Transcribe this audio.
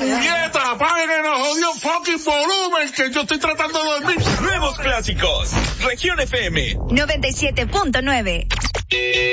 ¡Puñeta! ¡Apaguen el jodido fucking volumen! Que yo estoy tratando de dormir. Nuevos clásicos. Región FM 97.9.